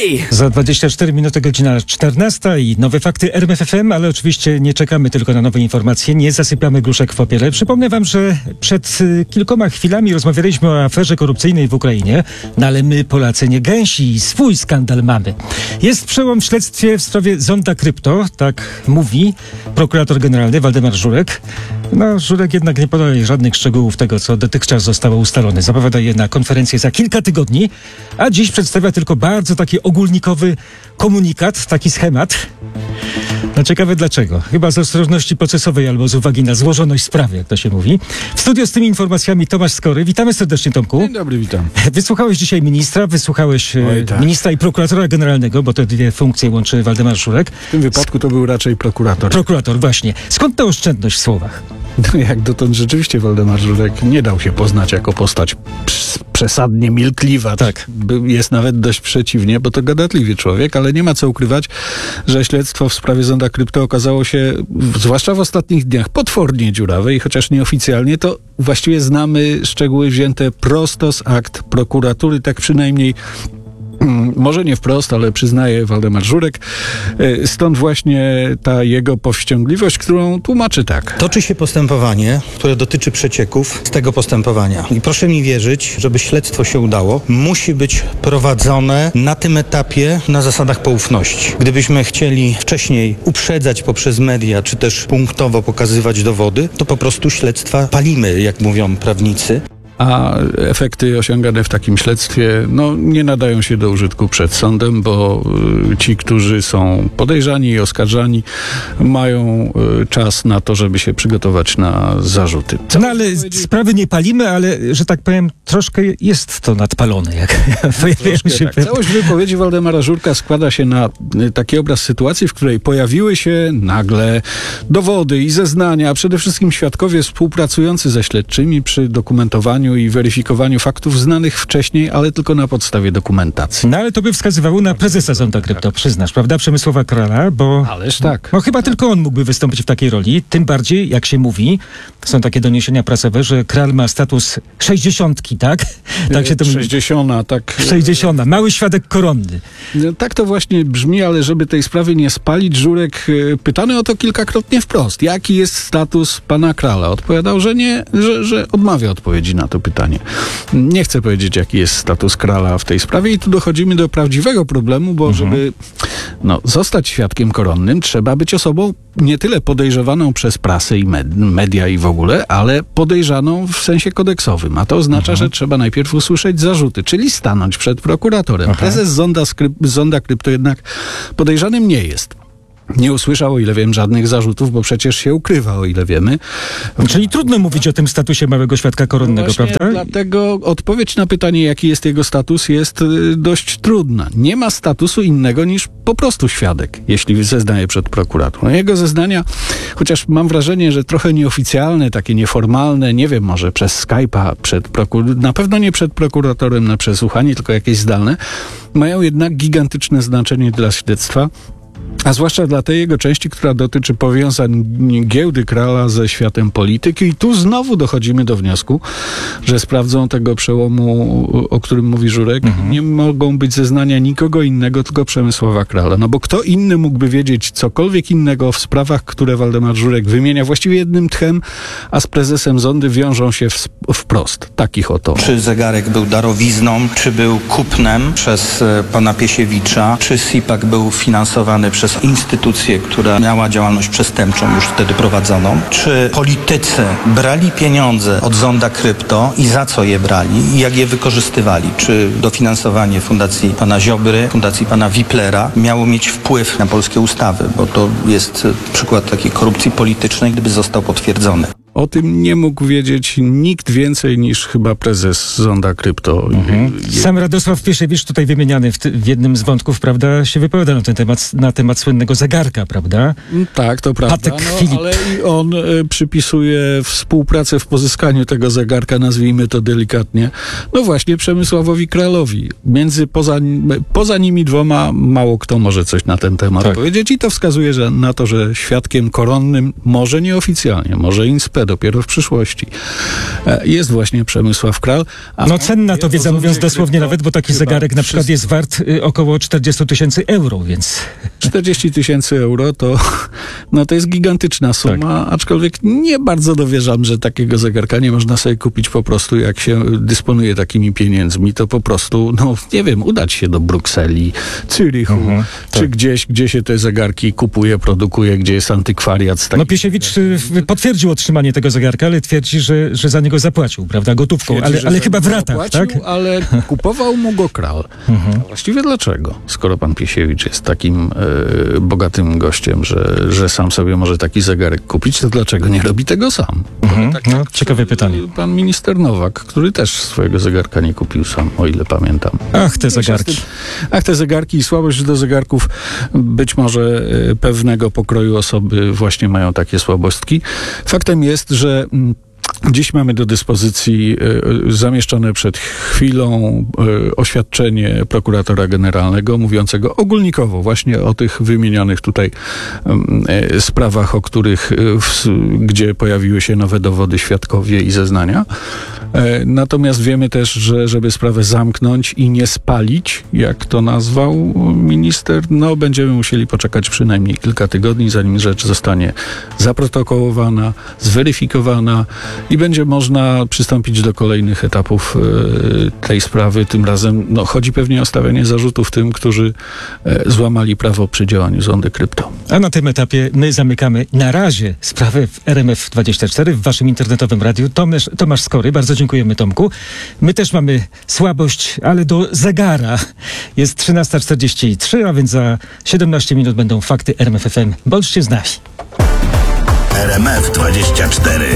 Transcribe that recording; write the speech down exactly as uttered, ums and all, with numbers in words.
Hej! Za dwadzieścia cztery minuty godzina czternasta i nowe fakty R M F F M, ale oczywiście nie czekamy tylko na nowe informacje, nie zasypiamy gruszek w papierze. Przypomnę wam, że przed y, kilkoma chwilami rozmawialiśmy o aferze korupcyjnej w Ukrainie, no ale my Polacy nie gęsi i swój skandal mamy. Jest przełom w śledztwie w sprawie Zonda Krypto, tak mówi prokurator generalny Waldemar Żurek. No, Żurek jednak nie podaje żadnych szczegółów tego, co dotychczas zostało ustalone. Zapowiada je na konferencję za kilka tygodni, a dziś przedstawia tylko bardzo taki ogólnikowy komunikat, taki schemat. No ciekawe dlaczego. Chyba z ostrożności procesowej albo z uwagi na złożoność sprawy, jak to się mówi. W studio z tymi informacjami Tomasz Skory. Witamy serdecznie, Tomku. Dzień dobry, witam. Wysłuchałeś dzisiaj ministra, wysłuchałeś Oj, tak. ministra i prokuratora generalnego, bo te dwie funkcje łączy Waldemar Żurek. W tym wypadku to był raczej prokurator. Prokurator, właśnie. Skąd ta oszczędność w słowach? No, jak dotąd rzeczywiście Waldemar Żurek nie dał się poznać jako postać przesadnie milkliwa. Tak. Jest nawet dość przeciwnie, bo to gadatliwy człowiek, ale nie ma co ukrywać, że śledztwo w sprawie Zonda Krypto okazało się, zwłaszcza w ostatnich dniach, potwornie dziurawe i chociaż nieoficjalnie, to właściwie znamy szczegóły wzięte prosto z akt prokuratury, tak przynajmniej może nie wprost, ale przyznaje Waldemar Żurek. Stąd właśnie ta jego powściągliwość, którą tłumaczy tak. Toczy się postępowanie, które dotyczy przecieków z tego postępowania. I proszę mi wierzyć, żeby śledztwo się udało, musi być prowadzone na tym etapie na zasadach poufności. Gdybyśmy chcieli wcześniej uprzedzać poprzez media, czy też punktowo pokazywać dowody, to po prostu śledztwa palimy, jak mówią prawnicy. A efekty osiągane w takim śledztwie no, nie nadają się do użytku przed sądem, bo y, ci, którzy są podejrzani i oskarżani, mają y, czas na to, żeby się przygotować na zarzuty. No ale sprawy nie palimy, ale, że tak powiem, troszkę jest to nadpalone. Jak pojawiają się... Tak. Całość wypowiedzi Waldemara Żurka składa się na y, taki obraz sytuacji, w której pojawiły się nagle dowody i zeznania, przede wszystkim świadkowie współpracujący ze śledczymi przy dokumentowaniu i weryfikowaniu faktów znanych wcześniej, ale tylko na podstawie dokumentacji. No ale to by wskazywało na prezesa Zonda Krypto, przyznasz, prawda? Przemysława Krala, bo... Ależ tak. No chyba tylko on mógłby wystąpić w takiej roli, tym bardziej, jak się mówi, są takie doniesienia prasowe, że Kral ma status sześćdziesiątki, tak? Tak się to mówi. Sześćdziesiąta, tak. Sześćdziesiąta, mały świadek koronny. No, tak to właśnie brzmi, ale żeby tej sprawy nie spalić, Żurek pytany o to kilkakrotnie wprost. Jaki jest status pana Krala? Odpowiadał, że nie, że, że odmawia odpowiedzi na to pytanie. Nie chcę powiedzieć, jaki jest status Krala w tej sprawie i tu dochodzimy do prawdziwego problemu, bo mhm. żeby no, zostać świadkiem koronnym, trzeba być osobą nie tyle podejrzewaną przez prasę i med- media i w ogóle, ale podejrzaną w sensie kodeksowym. A to oznacza, mhm. że trzeba najpierw usłyszeć zarzuty, czyli stanąć przed prokuratorem. Aha. Prezes Zonda, skryp- Zonda Krypto jednak podejrzanym nie jest. Nie usłyszał, o ile wiem, żadnych zarzutów, bo przecież się ukrywa, o ile wiemy. Czyli trudno mówić o tym statusie małego świadka koronnego, Właśnie prawda? Dlatego odpowiedź na pytanie, jaki jest jego status, jest y, dość trudna. Nie ma statusu innego niż po prostu świadek, jeśli zeznaje przed prokuraturą. Jego zeznania, chociaż mam wrażenie, że trochę nieoficjalne, takie nieformalne, nie wiem, może przez Skype'a, przed prokur- na pewno nie przed prokuratorem na przesłuchanie, tylko jakieś zdalne, mają jednak gigantyczne znaczenie dla śledztwa. A zwłaszcza dla tej jego części, która dotyczy powiązań giełdy Krala ze światem polityki. I tu znowu dochodzimy do wniosku, że sprawdzą tego przełomu, o którym mówi Żurek, mhm. nie mogą być zeznania nikogo innego, tylko Przemysława Krala. No bo kto inny mógłby wiedzieć cokolwiek innego w sprawach, które Waldemar Żurek wymienia właściwie jednym tchem, a z prezesem Zondy wiążą się w, wprost. Takich oto. Czy zegarek był darowizną, czy był kupnem przez pana Piesiewicza, czy SIPAK był finansowany przez instytucję, która miała działalność przestępczą już wtedy prowadzoną. Czy politycy brali pieniądze od Zonda Krypto i za co je brali i jak je wykorzystywali? Czy dofinansowanie fundacji pana Ziobry, fundacji pana Wiplera miało mieć wpływ na polskie ustawy? Bo to jest przykład takiej korupcji politycznej, gdyby został potwierdzony. O tym nie mógł wiedzieć nikt więcej niż chyba prezes Zonda Krypto. Mhm. Sam Radosław Pieszewicz, tutaj wymieniany w, ty, w jednym z wątków, prawda, się wypowiada na ten temat, na temat słynnego zegarka, prawda? Tak, to prawda. Patek no, Filip. Ale i on y, przypisuje współpracę w pozyskaniu tego zegarka, nazwijmy to delikatnie, no właśnie Przemysławowi Kralowi. Między, poza, poza nimi dwoma mało kto może coś na ten temat tak. powiedzieć i to wskazuje że na to, że świadkiem koronnym, może nieoficjalnie, może in spe dopiero w przyszłości. E, Jest właśnie Przemysław Kral. a No on cenna wie to o wiedza, mówiąc zondzie dosłownie krypto nawet, bo taki chyba zegarek na przykład wszystko. jest wart y, około czterdzieści tysięcy euro, więc... czterdzieści tysięcy euro to, no to jest gigantyczna suma, Tak. aczkolwiek nie bardzo dowierzam, że takiego zegarka nie można sobie kupić po prostu, jak się dysponuje takimi pieniędzmi, to po prostu, no nie wiem, udać się do Brukseli, Zürichu, Mhm, czy tak. gdzieś, gdzie się te zegarki kupuje, produkuje, gdzie jest antykwariat. Z No Piesiewicz y, w- potwierdził otrzymanie tego zegarka, ale twierdzi, że, że za niego zapłacił, prawda, gotówką, Twierdzi, ale, że ale za chyba w niego ratach, zapłacił, tak? Ale kupował mu go Kral. Mhm. A właściwie dlaczego? Skoro pan Piesiewicz jest takim e, bogatym gościem, że, że sam sobie może taki zegarek kupić, to dlaczego nie robi tego sam? Mhm. Tak No, jak ciekawe pytanie. Pan minister Nowak, który też swojego zegarka nie kupił sam, o ile pamiętam. Ach, te Mniejsza z zegarki. tym. Ach, te zegarki i słabość do zegarków. Być może e, pewnego pokroju osoby właśnie mają takie słabostki. Faktem jest, że mm, dziś mamy do dyspozycji e, zamieszczone przed chwilą e, oświadczenie prokuratora generalnego mówiącego ogólnikowo właśnie o tych wymienionych tutaj em, e, sprawach, o których, e, w, gdzie pojawiły się nowe dowody, świadkowie i zeznania. E, Natomiast wiemy też, że żeby sprawę zamknąć i nie spalić, jak to nazwał minister, no będziemy musieli poczekać przynajmniej kilka tygodni, zanim rzecz zostanie zaprotokołowana, zweryfikowana i będzie można przystąpić do kolejnych etapów e, tej sprawy. Tym razem no, chodzi pewnie o stawianie zarzutów tym, którzy e, złamali prawo przy działaniu zondy krypto. A na tym etapie my zamykamy na razie sprawę w R M F dwadzieścia cztery w waszym internetowym radiu. Tomasz, Tomasz Skory, bardzo dziękujemy, Tomku. My też mamy słabość, ale do zegara. Jest trzynasta czterdzieści trzy, a więc za siedemnaście minut będą fakty R M F F M. Bądźcie z nami. R M F dwadzieścia cztery.